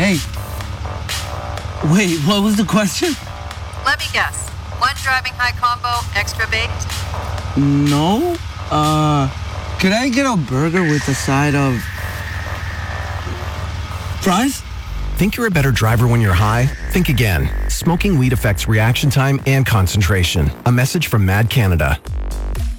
Hey. Wait, what was the question? Let me guess. One driving high combo, extra baked? No. Could I get a burger with a side of fries? Think you're a better driver when you're high? Think again. Smoking weed affects reaction time and concentration. A message from Mad Canada.